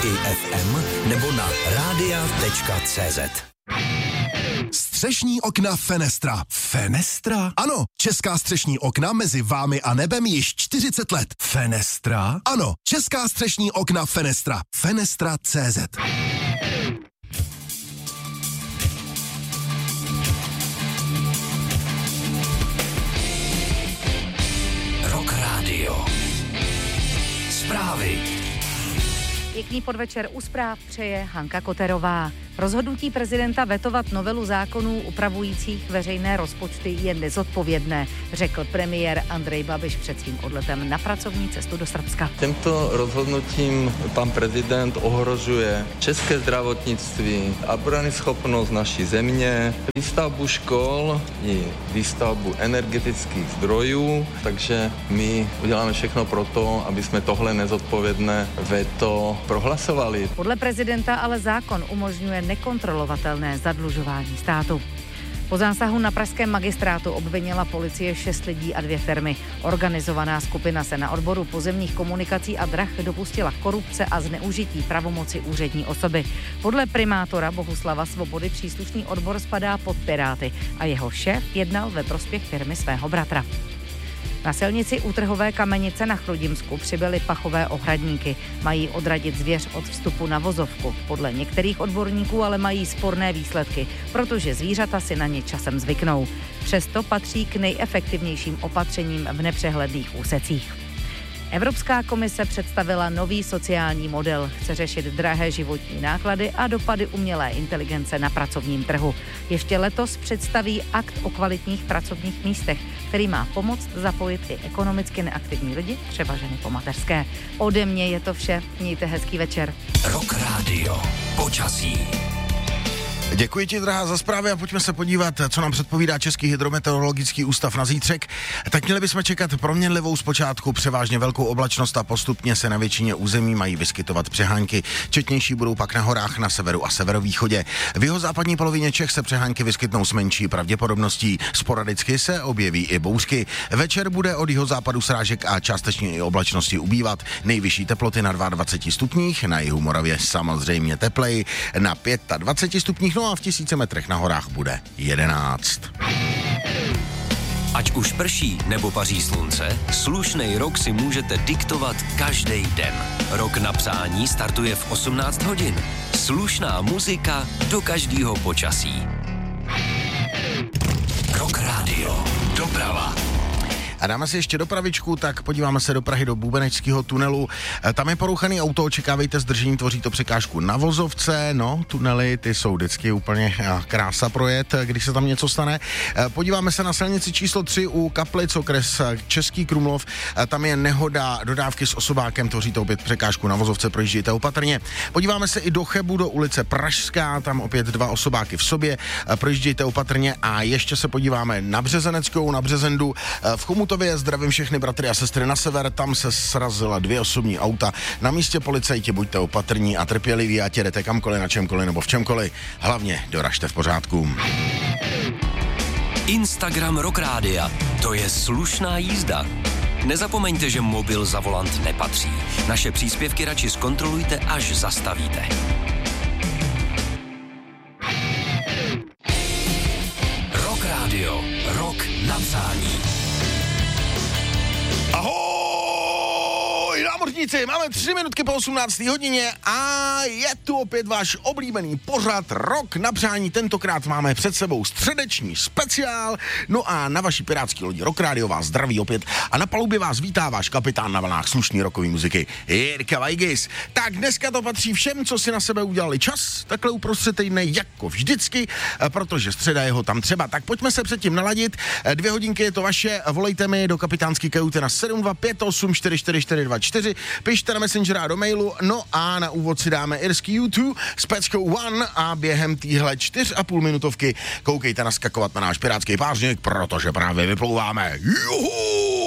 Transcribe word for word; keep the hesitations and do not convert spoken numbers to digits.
ef em nebo na rádia tečka cé zet. Střešní okna Fenestra. Fenestra? Ano, česká střešní okna mezi vámi a nebem již čtyřicet let. Fenestra? Ano, česká střešní okna Fenestra. Fenestra tečka cé zet. Rock Radio. Zprávy. Pěkný podvečer u zpráv přeje Hanka Koterová. Rozhodnutí prezidenta vetovat novelu zákonů upravujících veřejné rozpočty je nezodpovědné, řekl premiér Andrej Babiš před svým odletem na pracovní cestu do Srbska. Tímto rozhodnutím pan prezident ohrožuje české zdravotnictví a obranyschopnost naší země, výstavbu škol i výstavbu energetických zdrojů, takže my uděláme všechno pro to, aby jsme tohle nezodpovědné veto prohlasovali. Podle prezidenta ale zákon umožňuje nekontrolovatelné zadlužování státu. Po zásahu na pražském magistrátu obvinila policie šest lidí a dvě firmy. Organizovaná skupina se na odboru pozemních komunikací a drah dopustila korupce a zneužití pravomoci úřední osoby. Podle primátora Bohuslava Svobody příslušný odbor spadá pod Piráty a jeho šéf jednal ve prospěch firmy svého bratra. Na silnici u Trhové Kamenice na Chrudimsku přibyly pachové ohradníky. Mají odradit zvěř od vstupu na vozovku. Podle některých odborníků ale mají sporné výsledky, protože zvířata si na ně časem zvyknou. Přesto patří k nejefektivnějším opatřením v nepřehledných úsecích. Evropská komise představila nový sociální model. Chce řešit drahé životní náklady a dopady umělé inteligence na pracovním trhu. Ještě letos představí akt o kvalitních pracovních místech, který má pomoct zapojit i ekonomicky neaktivní lidi, třeba ženy po mateřské. Ode mě je to vše. Mějte hezký večer. Rock Radio. Počasí. Děkuji ti, drahá, za zprávy a pojďme se podívat, co nám předpovídá Český hydrometeorologický ústav na zítřek. Tak měli bychom čekat proměnlivou zpočátku převážně velkou oblačnost a postupně se na většině území mají vyskytovat přehánky. Četnější budou pak na horách na severu a severovýchodě. V jihozápadní polovině Čech se přehánky vyskytnou s menší pravděpodobností. Sporadicky se objeví i bouřky. Večer bude od jihozápadu srážek a částečně i oblačnosti ubývat. Nejvyšší teploty na dvaceti dvou stupních, na jihu Moravě samozřejmě tepleji, na dvaceti pěti stupních. No a v tisíce metrech na horách bude jedenáct. Ať už prší nebo paří slunce, slušnej rok si můžete diktovat každý den. Rok na přání startuje v osmnáct hodin. Slušná muzika do každého počasí. Rock Radio. Doprava. A dáme si ještě dopravičku, tak podíváme se do Prahy do Bubenečského tunelu. Tam je porouchaný auto, očekávejte zdržení, tvoří to překážku na vozovce. No, tunely, ty jsou vždycky úplně krása projet, když se tam něco stane. Podíváme se na silnici číslo tři u Kaplic, okres Český Krumlov. Tam je nehoda dodávky s osobákem, tvoří to opět překážku na vozovce, projíždějte opatrně. Podíváme se i do Chebu, do ulice Pražská, tam opět dva osobáky v sobě, projíždějte opatrně a ještě se podíváme na Březeneckou, na Březendu, v Chomu zdravím všechny bratry a sestry na sever, tam se srazila dvě osobní auta. Na místě policajti buďte opatrní a trpěliví, ať jedete kamkoliv, na čemkoliv nebo v čemkoliv. Hlavně doražte v pořádku. Instagram Rock Rádia. To je slušná jízda. Nezapomeňte, že mobil za volant nepatří. Naše příspěvky radši zkontrolujte, až zastavíte. Rock Radio. Rock na přání. Ahoj, námořníci, máme tři minutky po osmnácté hodině a je tu opět váš oblíbený pořad Rok na přání. Tentokrát máme před sebou středeční speciál. No a na vaší pirátský lodi Rock Radio vás zdraví opět a na palubě vás vítá váš kapitán na vlnách slušný rokový muziky Jirka Vajgis. Tak dneska to patří všem, co si na sebe udělali čas, takhle uprostřed týdne jako vždycky, protože středa je ho tam třeba. Tak pojďme se předtím naladit. Dvě hodinky je to vaše, volejte mi do kapitánský kajuty na sedm dva pět osm čtyři čtyři čtyři dva čtyři, pište na Messengera a do mailu, no a na úvod si dáme irský U dva s peckou One a během týhle čtyř a půl minutovky koukejte naskakovat na náš pirátský pářník, protože právě vyplouváme. Juhu!